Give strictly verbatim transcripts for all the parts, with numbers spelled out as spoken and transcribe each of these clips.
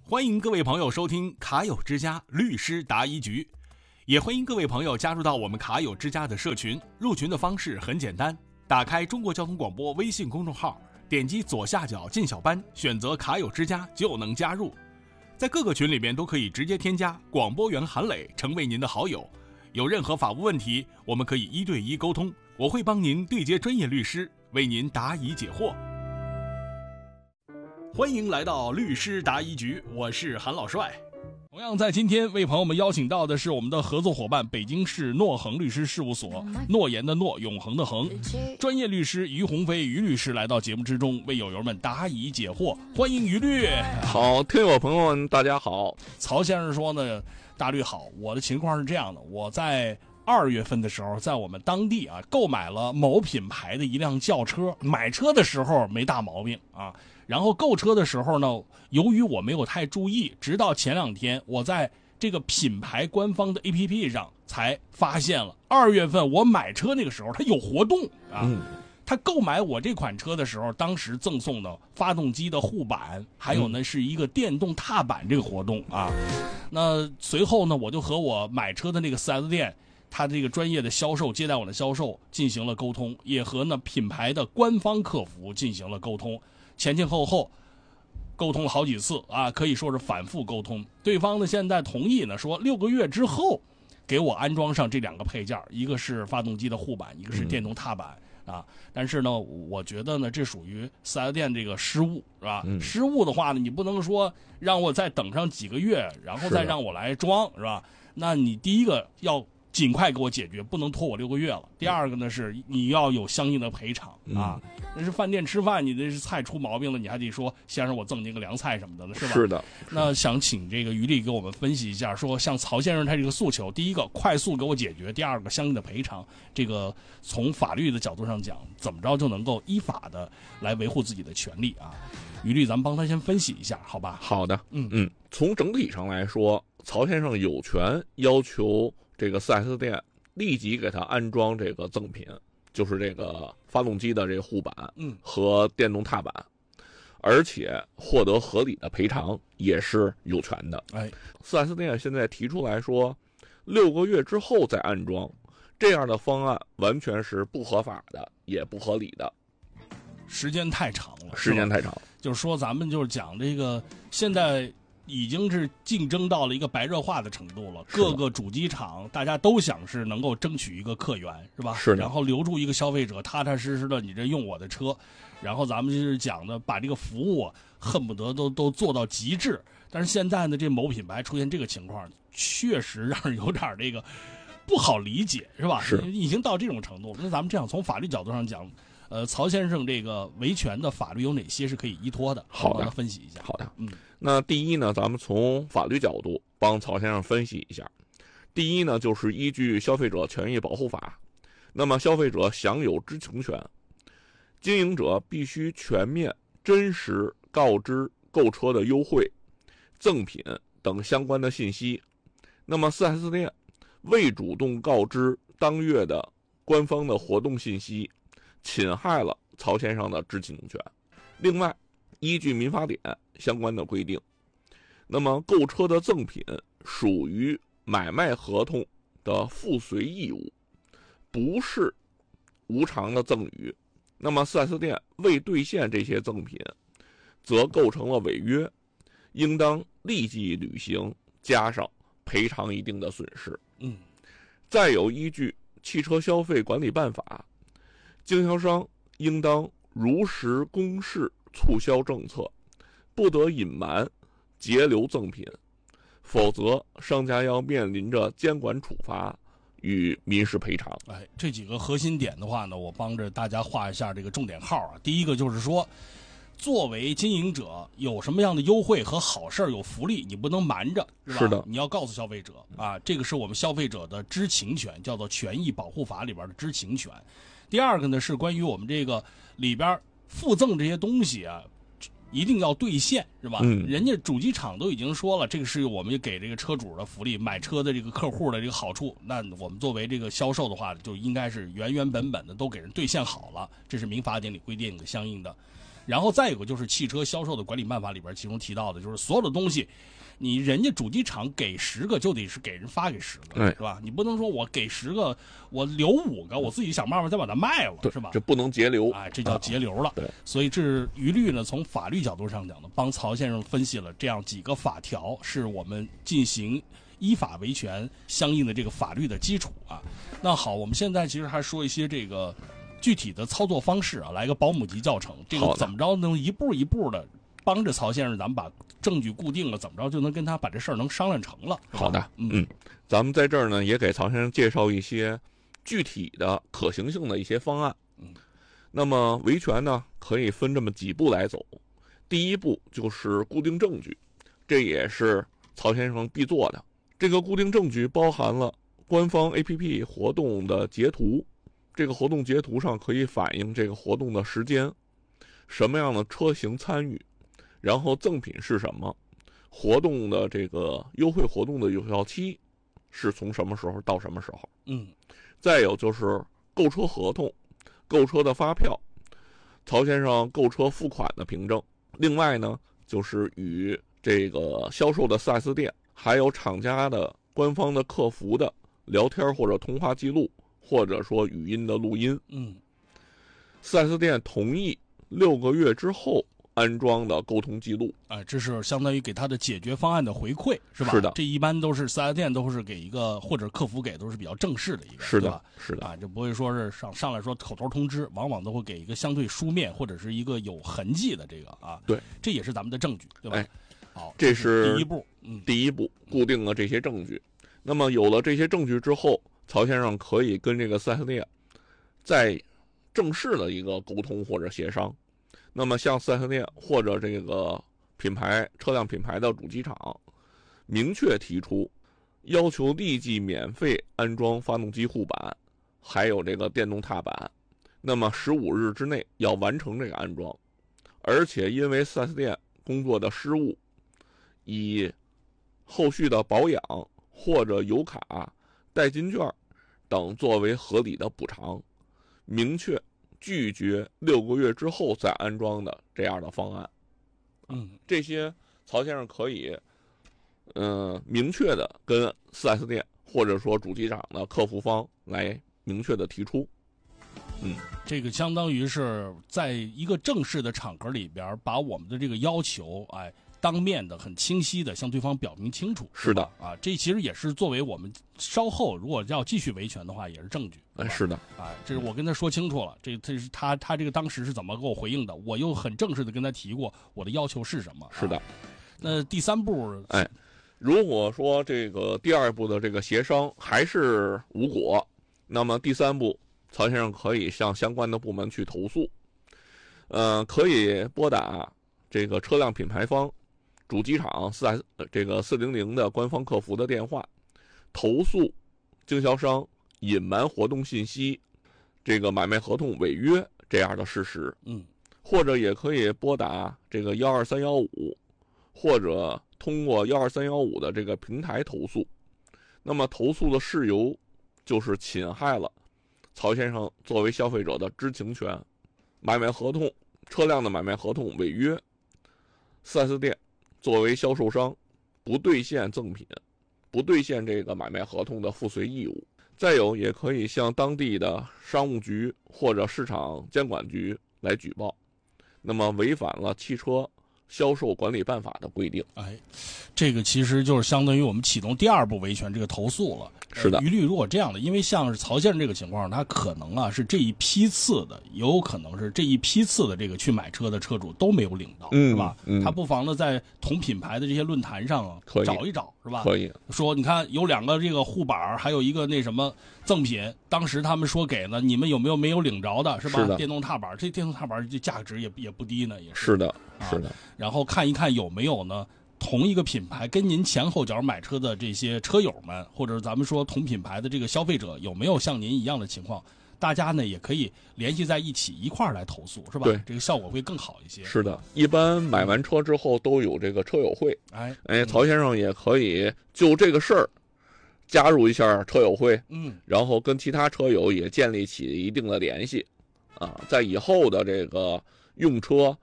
欢迎各位朋友收听卡友之家律师答疑局，也欢迎各位朋友加入到我们卡友之家的社群。入群的方式很简单，打开中国交通广播微信公众号，点击左下角进小班，选择卡友之家就能加入。在各个群里面都可以直接添加广播员韩磊成为您的好友，有任何法务问题我们可以一对一沟通，我会帮您对接专业律师，为您答疑解惑。欢迎来到律师答疑局，我是韩老帅。同样在今天为朋友们邀请到的是我们的合作伙伴，北京市诺恒律师事务所，诺言的诺，永恒的恒，专业律师于鸿飞于律师来到节目之中，为友友们答疑解惑。欢迎于律。 好，听友朋友们大家好。 曹先生说呢，大律好，我的情况是这样的，我在二月份的时候，在我们当地啊购买了某品牌的一辆轿车，买车的时候没大毛病啊，然后购车的时候呢，由于我没有太注意，直到前两天我在这个品牌官方的 A P P 上才发现了，二月份我买车那个时候它有活动啊。嗯，他购买我这款车的时候，当时赠送的发动机的护板，还有呢是一个电动踏板这个活动啊。那随后呢，我就和我买车的那个 四 S 店，他这个专业的销售接待我的销售进行了沟通，也和呢品牌的官方客服进行了沟通，前前后后沟通了好几次啊，可以说是反复沟通。对方呢现在同意呢，说六个月之后给我安装上这两个配件，一个是发动机的护板，一个是电动踏板。嗯啊，但是呢，我觉得呢，这属于四 S 店这个失误，是吧？嗯、失误的话呢，你不能说让我再等上几个月，然后再让我来装，是吧？那你第一个要尽快给我解决，不能拖我六个月了。第二个呢是你要有相应的赔偿啊。那是饭店吃饭，你这是菜出毛病了，你还得说先生我赠您个凉菜什么的，是吧？ 是的。 那想请这个于力给我们分析一下，说像曹先生他这个诉求，第一个快速给我解决，第二个相应的赔偿，这个从法律的角度上讲，怎么着就能够依法的来维护自己的权利啊？于力，咱们帮他先分析一下，好吧？ 好的，嗯嗯，从整体上来说，曹先生有权要求这个 四 S 店立即给他安装这个赠品，就是这个发动机的这个护板，嗯，和电动踏板，而且获得合理的赔偿也是有权的。哎， 四 S 店现在提出来说，六个月之后再安装，这样的方案完全是不合法的，也不合理的。 时间太长了， 时间太长， 就是说咱们就是讲这个现在已经是竞争到了一个白热化的程度了，各个主机厂大家都想是能够争取一个客源，是吧？ 是的。然后留住一个消费者，踏踏实实的你这用我的车，然后咱们就是讲的把这个服务啊，恨不得都都做到极致。但是现在呢，这某品牌出现这个情况，确实让人有点这个不好理解，是吧？ 是， 已经到这种程度了。那咱们这样从法律角度上讲，呃，曹先生这个维权的法律有哪些是可以依托的？ 好的， 帮他分析一下。 好的， 嗯。 那第一呢，咱们从法律角度帮曹先生分析一下。第一呢，就是依据《消费者权益保护法》，那么消费者享有知情权，经营者必须全面、真实告知购车的优惠、赠品等相关的信息。那么 四 S 店未主动告知当月的官方的活动信息，侵害了曹先生的知情权。另外，依据民法典相关的规定，那么购车的赠品属于买卖合同的附随义务，不是无偿的赠与。那么 四 S 店未兑现这些赠品，则构成了违约，应当立即履行，加上赔偿一定的损失。嗯，再有依据汽车消费管理办法，经销商应当如实公示促销政策，不得隐瞒截留赠品，否则商家要面临着监管处罚与民事赔偿。 哎，这几个核心点的话呢，我帮着大家画一下这个重点号啊。第一个就是说，作为经营者，有什么样的优惠和好事有福利，你不能瞒着，是吧？ 是的， 你要告诉消费者啊，这个是我们消费者的知情权，叫做权益保护法里边的知情权。第二个呢，是关于我们这个里边附赠这些东西啊，一定要兑现，是吧？嗯，人家主机厂都已经说了，这个是我们给这个车主的福利，买车的这个客户的这个好处。那我们作为这个销售的话，就应该是原原本本的都给人兑现好了，这是民法典里规定的相应的。 然后再有个就是汽车销售的管理办法里边，其中提到的就是所有的东西，你人家主机厂给十个就得是给人发给十个，是吧？你不能说我给十个，我留五个，我自己想办法再把它卖了，是吧？ 这不能节流， 哎，这叫节流了。 啊、对， 所以这是于律呢，从法律角度上讲呢，帮曹先生分析了这样几个法条，是我们进行依法维权相应的这个法律的基础啊。那好，我们现在其实还说一些这个具体的操作方式啊，来个保姆级教程，这个怎么着能一步一步的帮着曹先生，咱们把证据固定了，怎么着就能跟他把这事儿能商量成了。 好的， 嗯， 嗯，咱们在这儿呢也给曹先生介绍一些具体的可行性的一些方案。 嗯， 那么维权呢可以分这么几步来走。第一步就是固定证据，这也是曹先生必做的。这个固定证据包含了官方 A P P 活动的截图，这个活动截图上可以反映这个活动的时间，什么样的车型参与，然后赠品是什么，活动的这个优惠活动的有效期是从什么时候到什么时候。 嗯， 再有就是购车合同、购车的发票、曹先生购车付款的凭证。另外呢，就是与这个销售的 四 S 店还有厂家的官方的客服的聊天或者通话记录，或者说语音的录音。 嗯四 S 店同意六个月之后安装的沟通记录。 哎、呃，这是相当于给他的解决方案的回馈，是吧？ 是的， 这一般都是四 S 店都是给一个，或者客服给都是比较正式的一个， 是的， 对吧？ 是的啊，这不会说是上上来说口头通知，往往都会给一个相对书面或者是一个有痕迹的这个啊。 对， 这也是咱们的证据，对吧？ 哎， 好， 这是第一步，嗯， 第一步固定了这些证据。那么有了这些证据之后，曹先生可以跟这个 四 S 店在正式的一个沟通或者协商。那么向 四 S 店或者这个品牌车辆品牌的主机厂明确提出要求立即免费安装发动机护板还有这个电动踏板，那么十五日之内要完成这个安装。而且因为 四 S 店工作的失误，以后续的保养或者油卡、代金券等作为合理的补偿，明确拒绝六个月之后再安装的这样的方案。 嗯， 这些曹先生可以，嗯、呃，明确的跟 四 S 店或者说主机厂的客服方来明确的提出。嗯， 这个相当于是在一个正式的场合里边，把我们的这个要求，哎，当面的、很清晰的向对方表明清楚。 是的， 啊，这其实也是作为我们稍后如果要继续维权的话，也是证据。 哎，是的， 啊，这是我跟他说清楚了，这这是他他这个当时是怎么给我回应的，我又很正式的跟他提过我的要求是什么。 是的， 啊、那第三步， 哎，如果说这个第二步的这个协商还是无果，那么第三步，曹先生可以向相关的部门去投诉，呃，可以拨打这个车辆品牌方、主机厂四 S 这个四零零的官方客服的电话，投诉经销商隐瞒活动信息、这个买卖合同违约这样的事实。 嗯， 或者也可以拨打这个幺二三幺五，或者通过幺二三幺五的这个平台投诉。那么投诉的事由就是侵害了曹先生作为消费者的知情权，买卖合同、车辆的买卖合同违约， 四 S 店作为销售商不兑现赠品，不兑现这个买卖合同的附随义务。再有，也可以向当地的商务局或者市场监管局来举报，那么违反了汽车销售管理办法的规定。 哎，这个其实就是相当于我们启动第二步维权这个投诉了。 是的， 呃、于律如果这样的，因为像是曹先生这个情况，他可能啊是这一批次的，也有可能是这一批次的这个去买车的车主都没有领到， 嗯、 是吧？ 嗯， 他不妨呢在同品牌的这些论坛上啊找一找，是吧？ 可以说你看有两个这个护板，还有一个那什么赠品，当时他们说给了，你们有没有没有领着的，是吧？ 是的， 电动踏板，这电动踏板这价值也也不低呢，也是。 是的，是的。 啊、然后看一看有没有呢？同一个品牌跟您前后脚买车的这些车友们，或者咱们说同品牌的这个消费者，有没有像您一样的情况？大家呢也可以联系在一起，一块儿来投诉，是吧？ 对， 这个效果会更好一些。 是的，一般买完车之后都有这个车友会。 哎哎，曹先生也可以就这个事儿加入一下车友会， 嗯， 然后跟其他车友也建立起一定的联系，啊，在以后的这个用车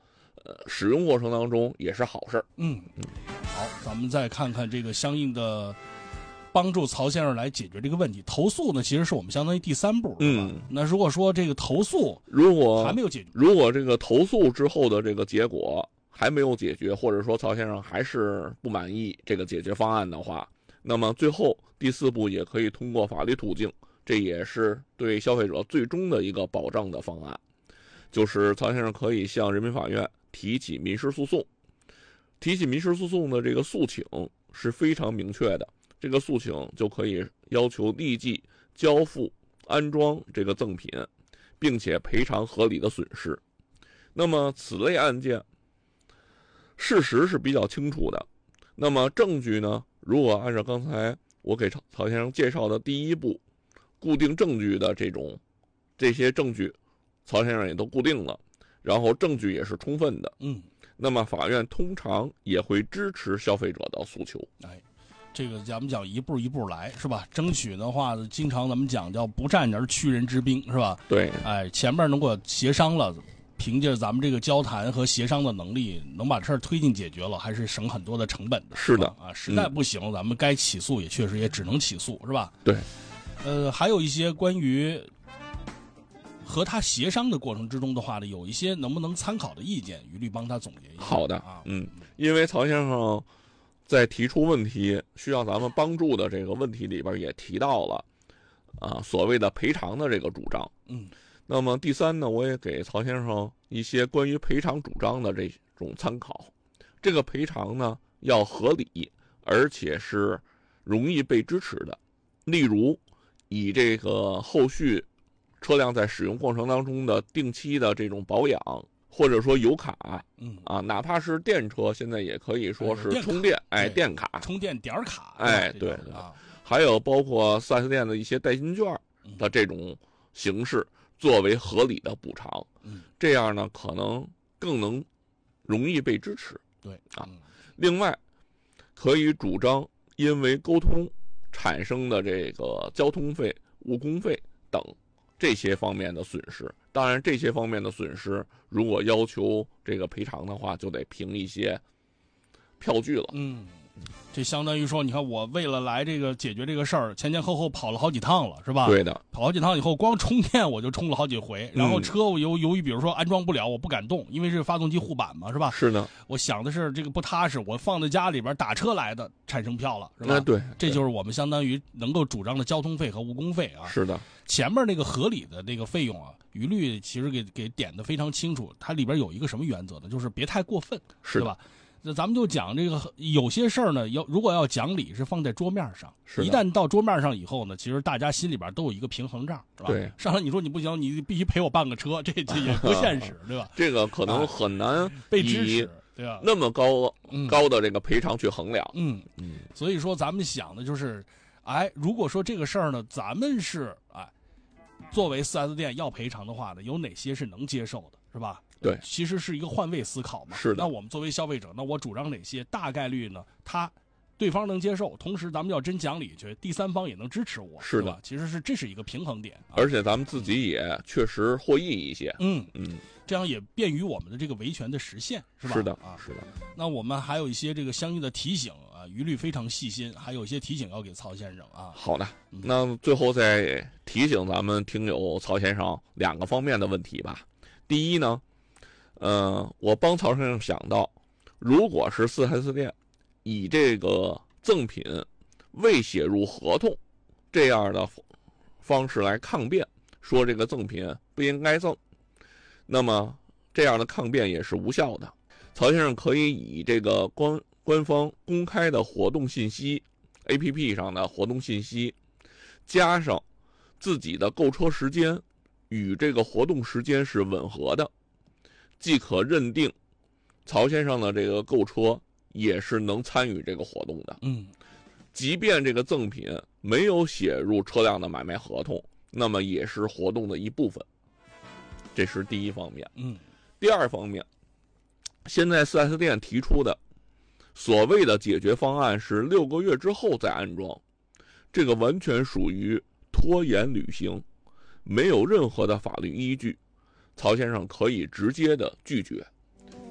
呃使用过程当中也是好事儿。 嗯嗯，好，咱们再看看这个相应的帮助曹先生来解决这个问题。投诉呢，其实是我们相当于第三步， 嗯， 那如果说这个投诉如果还没有解决， 如果这个投诉之后的这个结果还没有解决，或者说曹先生还是不满意这个解决方案的话，那么最后第四步也可以通过法律途径，这也是对消费者最终的一个保障的方案，就是曹先生可以向人民法院提起民事诉讼。提起民事诉讼的这个诉请是非常明确的，这个诉请就可以要求立即交付安装这个赠品，并且赔偿合理的损失。那么此类案件事实是比较清楚的，那么证据呢，如果按照刚才我给曹先生介绍的第一步固定证据的这种这些证据，曹先生也都固定了，然后证据也是充分的， 嗯， 那么法院通常也会支持消费者的诉求。 哎，这个咱们讲一步一步来，是吧？争取的话，经常咱们讲叫不战而屈人之兵，是吧？ 对， 哎，前面如果协商了，凭借咱们这个交谈和协商的能力，能把事儿推进解决了，还是省很多的成本的。 是的啊，实在不行，嗯、咱们该起诉也确实也只能起诉，是吧？ 对。 呃，还有一些关于和他协商的过程之中的话呢，有一些能不能参考的意见，于律帮他总结一下。 好的啊， 嗯，因为曹先生在提出问题需要咱们帮助的这个问题里边也提到了啊所谓的赔偿的这个主张。 嗯， 那么第三呢，我也给曹先生一些关于赔偿主张的这种参考。这个赔偿呢要合理，而且是容易被支持的。例如，以这个后续车辆在使用过程当中的定期的这种保养，或者说油卡， 嗯啊，哪怕是电车，现在也可以说是充电， 哎，电卡、 充电点卡， 哎，对对啊， 还有包括 四 S 店的一些代金券的这种形式，作为合理的补偿， 嗯， 这样呢，可能更能容易被支持。 对啊，另外可以主张因为沟通产生的这个交通费、误工费等这些方面的损失。当然，这些方面的损失，如果要求这个赔偿的话，就得凭一些票据了。 嗯，这相当于说，你看我为了来这个解决这个事儿，前前后后跑了好几趟了，是吧？ 对的， 跑好几趟以后，光充电我就充了好几回，然后车我由由于比如说安装不了，我不敢动，因为是发动机护板嘛，是吧？ 是的。 我想的是这个不踏实，我放在家里边打车来的，产生票了，是吧？ 哎，对， 这就是我们相当于能够主张的交通费和误工费啊。 是的。 前面那个合理的那个费用啊，于律其实给给点的非常清楚，它里边有一个什么原则呢？就是别太过分， 是吧？那咱们就讲这个有些事儿呢，要如果要讲理，是放在桌面上。一旦到桌面上以后呢，其实大家心里边都有一个平衡账，是吧？ 对。 上来你说你不行，你必须赔我半个车，这这也不现实，对吧？ 这个可能很难被支持，对吧？ 那么高、嗯、高的这个赔偿去衡量。 嗯嗯。所以说，咱们想的就是，哎，如果说这个事儿呢，咱们是哎，作为 四 S 店要赔偿的话呢，有哪些是能接受的，是吧？ 对， 其实是一个换位思考嘛。 是的。 那我们作为消费者，那我主张哪些大概率呢？他对方能接受，同时咱们要真讲理去，第三方也能支持我， 是的。其实是这是一个平衡点， 而且咱们自己也确实获益一些。 嗯嗯， 这样也便于我们的这个维权的实现，是吧？ 是的啊， 是的。 那我们还有一些这个相应的提醒啊，于律非常细心，还有一些提醒要给曹先生啊。 好的，那最后再提醒咱们听友曹先生两个方面的问题吧。第一呢。呃，我帮曹先生想到，如果是 四 S 店以这个赠品未写入合同这样的方式来抗辩，说这个赠品不应该赠，那么这样的抗辩也是无效的。曹先生可以以这个官官方公开的活动信息 A P P 上的活动信息，加上自己的购车时间与这个活动时间是吻合的，即可认定曹先生的这个购车也是能参与这个活动的。 嗯， 即便这个赠品没有写入车辆的买卖合同，那么也是活动的一部分。这是第一方面。 嗯， 第二方面，现在 四 S 店提出的所谓的解决方案是六个月之后再安装，这个完全属于拖延履行，没有任何的法律依据。曹先生可以直接的拒绝，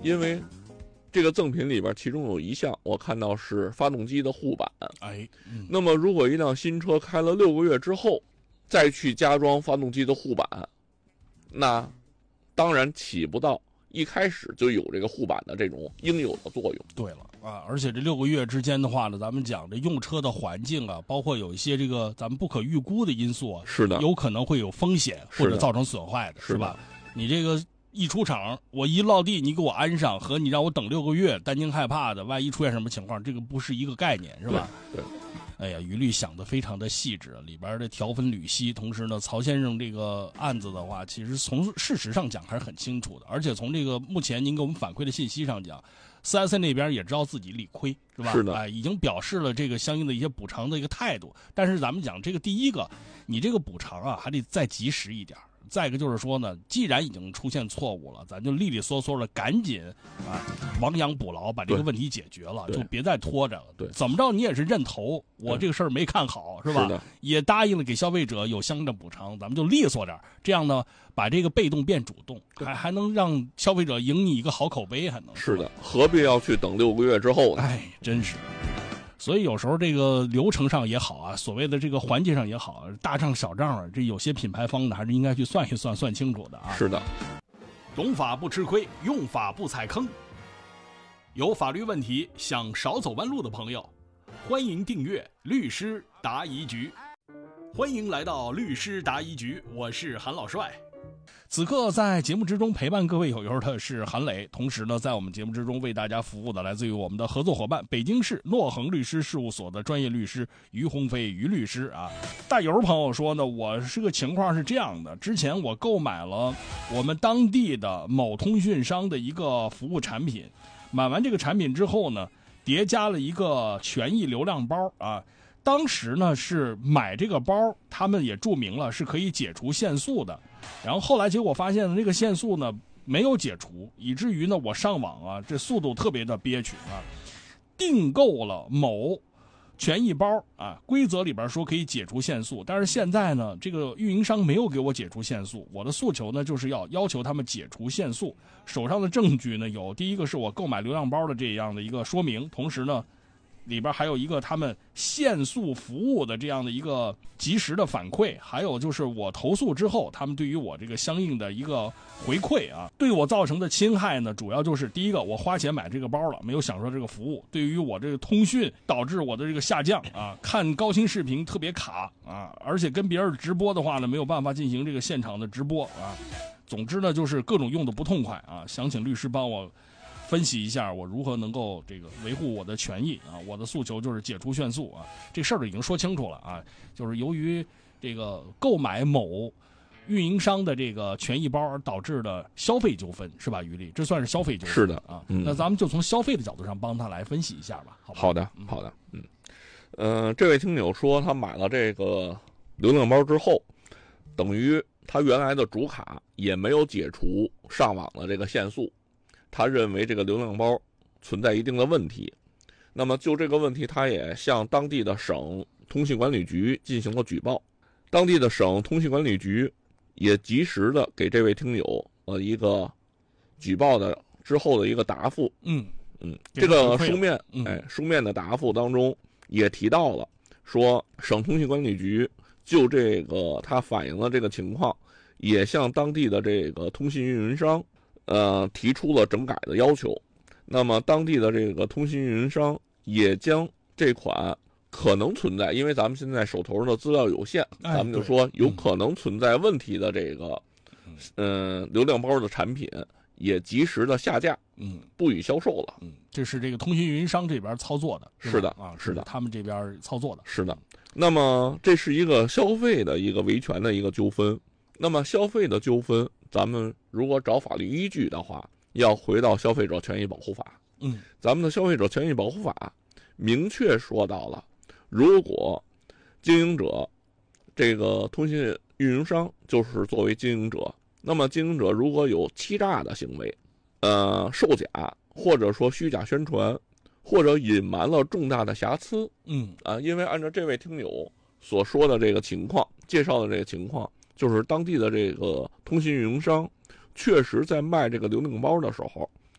因为这个赠品里边其中有一项我看到是发动机的护板。 哎，嗯、 那么如果一辆新车开了六个月之后再去加装发动机的护板，那当然起不到一开始就有这个护板的这种应有的作用。 对了啊，而且这六个月之间的话呢，咱们讲这用车的环境啊，包括有一些这个咱们不可预估的因素啊， 是的， 有可能会有风险或者造成损坏的， 是吧？你这个一出厂，我一落地你给我安上，和你让我等六个月，担惊害怕的，万一出现什么情况，这个不是一个概念，是吧？ 对。对哎呀，于律想得非常的细致，里边的条分缕析。同时呢，曹先生这个案子的话，其实从事实上讲还是很清楚的，而且从这个目前您给我们反馈的信息上讲，四 S 那边也知道自己理亏，是吧？ 是的， 哎，已经表示了这个相应的一些补偿的一个态度。但是咱们讲这个第一个，你这个补偿啊，还得再及时一点。再一个就是说呢，既然已经出现错误了，咱就利利索索的赶紧啊亡羊补牢，把这个问题解决了，就别再拖着了。 对， 怎么着你也是认头，我这个事儿没看好，是吧？ 是的， 也答应了给消费者有相应的补偿，咱们就利索点，这样呢，把这个被动变主动，还还能让消费者赢你一个好口碑，还能是的，何必要去等六个月之后呢？ 哎，真是。所以有时候这个流程上也好啊，所谓的这个环节上也好，大账小账啊，这有些品牌方呢还是应该去算一算，算清楚的啊。 是的， 懂法不吃亏，用法不踩坑。有法律问题想少走弯路的朋友，欢迎订阅律师答疑局。欢迎来到律师答疑局，我是韩老帅。此刻在节目之中陪伴各位友友的是韩磊，同时呢，在我们节目之中为大家服务的来自于我们的合作伙伴北京市诺恒律师事务所的专业律师于鸿飞于律师啊。大友朋友说呢，我是个情况是这样的，之前我购买了我们当地的某通讯商的一个服务产品，买完这个产品之后呢，叠加了一个权益流量包啊。当时呢是买这个包，他们也注明了是可以解除限速的，然后后来结果发现这个限速呢没有解除，以至于呢我上网啊这速度特别的憋屈啊，订购了某权益包啊，规则里边说可以解除限速，但是现在呢这个运营商没有给我解除限速，我的诉求呢就是要要求他们解除限速，手上的证据呢有第一个是我购买流量包的这样的一个说明，同时呢里边还有一个他们限速服务的这样的一个及时的反馈，还有就是我投诉之后他们对于我这个相应的一个回馈啊，对我造成的侵害呢主要就是第一个，我花钱买这个包了没有享受这个服务，对于我这个通讯导致我的这个下降啊，看高清视频特别卡啊，而且跟别人直播的话呢没有办法进行这个现场的直播啊，总之呢就是各种用的不痛快啊，想请律师帮我分析一下我如何能够这个维护我的权益啊！我的诉求就是解除限速啊！这事儿已经说清楚了啊，就是由于这个购买某运营商的这个权益包而导致的消费纠纷，是吧？于力，这算是消费纠纷。 是的啊、 嗯， 那咱们就从消费的角度上帮他来分析一下吧。好吧好的，好的，嗯，呃，这位听友说他买了这个流量包之后，等于他原来的主卡也没有解除上网的这个限速。他认为这个流量包存在一定的问题，那么就这个问题，他也向当地的省通信管理局进行了举报。当地的省通信管理局也及时的给这位听友呃一个举报的之后的一个答复。 嗯嗯，这个书面哎书面的答复当中也提到了，说省通信管理局就这个他反映了这个情况，也向当地的这个通信运营商。呃，提出了整改的要求，那么当地的这个通信运营商也将这款可能存在，因为咱们现在手头的资料有限， 哎、 咱们就说有可能存在问题的这个，嗯、呃，流量包的产品也及时的下架， 嗯， 不予销售了。 嗯，这是这个通信运营商这边操作的， 是的啊， 是的， 他们这边操作的， 是的。那么这是一个消费的一个维权的一个纠纷，那么消费的纠纷。咱们如果找法律依据的话，要回到消费者权益保护法。 嗯， 咱们的消费者权益保护法明确说到了，如果经营者这个通信运营商就是作为经营者，那么经营者如果有欺诈的行为，呃，售假或者说虚假宣传，或者隐瞒了重大的瑕疵， 嗯啊，因为按照这位听友所说的这个情况，介绍的这个情况。就是当地的这个通信运营商，确实在卖这个流量包的时候，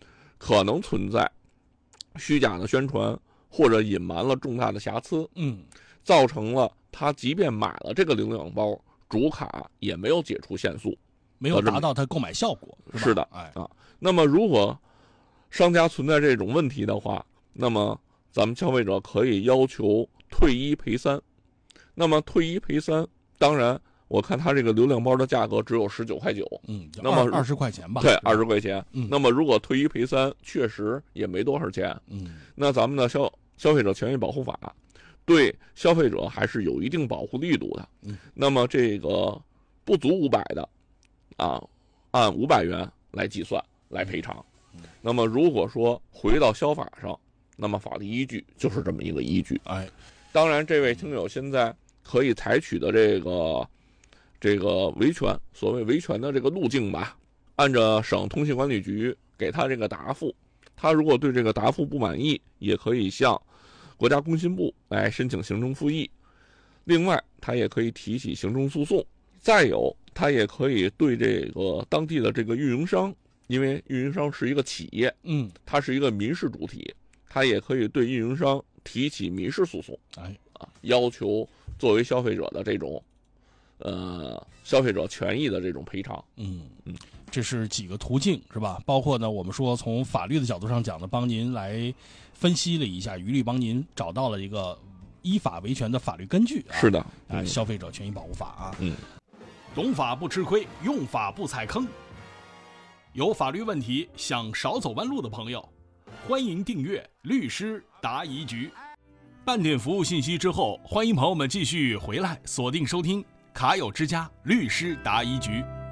可能存在虚假的宣传或者隐瞒了重大的瑕疵， 嗯， 造成了他即便买了这个领养包，主卡也没有解除限速， 没有达到他购买效果。是, 是的， 哎啊，那么如果商家存在这种问题的话，那么咱们消费者可以要求退一赔三。那么退一赔三，当然我看他这个流量包的价格只有十九块九， 嗯， 那么二十块钱吧， 对，二十块钱。 嗯， 那么如果退一赔三，确实也没多少钱。 嗯， 那咱们的消消费者权益保护法对消费者还是有一定保护力度的。 嗯， 那么这个不足五百的，啊，按五百元来计算来赔偿。 嗯， 那么如果说回到消法上，那么法律依据就是这么一个依据。 哎， 当然，这位听友现在可以采取的这个这个维权，所谓维权的这个路径吧，按照省通信管理局给他这个答复，他如果对这个答复不满意，也可以向国家工信部来申请行政复议。另外，他也可以提起行政诉讼。再有，他也可以对这个当地的这个运营商，因为运营商是一个企业， 嗯， 它是一个民事主体，他也可以对运营商提起民事诉讼。 哎， 啊，要求作为消费者的这种，呃，消费者权益的这种赔偿。 嗯嗯，这是几个途径是吧？包括呢，我们说从法律的角度上讲呢，帮您来分析了一下，于律帮您找到了一个依法维权的法律根据啊。 是的， 啊， 嗯、 消费者权益保护法啊。 嗯， 懂法不吃亏，用法不踩坑。有法律问题想少走弯路的朋友，欢迎订阅律师答疑局。半点服务信息之后，欢迎朋友们继续回来锁定收听卡友之家律师答疑局。